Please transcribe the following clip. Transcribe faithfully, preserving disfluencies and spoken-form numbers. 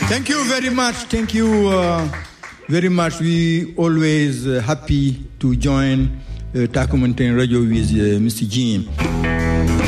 Thank you very much. Thank you uh, very much. We always uh, happy to join uh, Taku Mountain Radio with uh, Mister Jim.